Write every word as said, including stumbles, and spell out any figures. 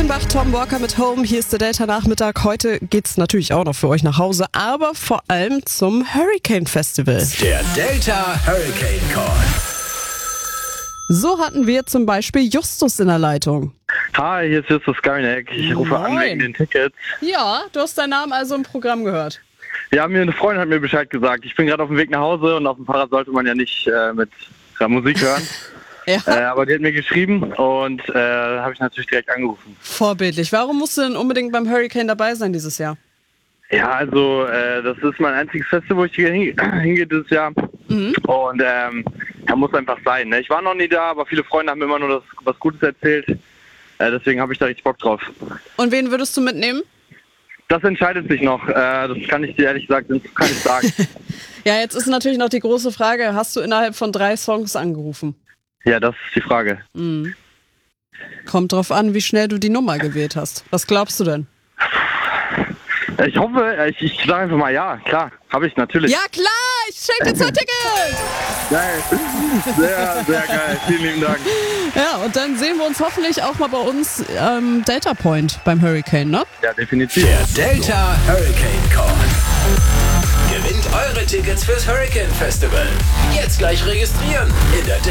Reichenbach, Tom Walker mit Home. Hier ist der Delta-Nachmittag. Heute geht's natürlich auch noch für euch nach Hause, aber vor allem zum Hurricane Festival. Der Delta Hurricane Call. So hatten wir zum Beispiel Justus in der Leitung. Hi, hier ist Justus Garnick. Ich rufe Moin. an wegen den Tickets. Ja, du hast deinen Namen also im Programm gehört. Ja, mir eine Freundin hat mir Bescheid gesagt. Ich bin gerade auf dem Weg nach Hause und auf dem Fahrrad sollte man ja nicht äh, mit äh, Musik hören. Ja. Äh, aber die hat mir geschrieben und äh, habe ich natürlich direkt angerufen. Vorbildlich. Warum musst du denn unbedingt beim Hurricane dabei sein dieses Jahr? Ja, also äh, das ist mein einziges Festival, wo ich hingehe hinge dieses Jahr. Mhm. Und ähm, ja, muss einfach sein. Ne? Ich war noch nie da, aber viele Freunde haben mir immer nur das, was Gutes erzählt. Äh, deswegen habe ich da richtig Bock drauf. Und wen würdest du mitnehmen? Das entscheidet sich noch. Äh, das kann ich dir ehrlich gesagt das kann ich sagen. Ja, jetzt ist natürlich noch die große Frage, hast du innerhalb von drei Songs angerufen? Ja, das ist die Frage. Mhm. Kommt drauf an, wie schnell du die Nummer gewählt hast. Was glaubst du denn? Ich hoffe, ich, ich sage einfach mal ja, klar, habe ich natürlich. Ja klar, ich schenke dir zwei Tickets! Geil, sehr, sehr geil, vielen lieben Dank. Ja, und dann sehen wir uns hoffentlich auch mal bei uns ähm, Delta Point beim Hurricane, ne? Ja, definitiv. Der Delta Hurricane Call. Gewinnt eure Tickets fürs Hurricane Festival. Jetzt gleich registrieren in der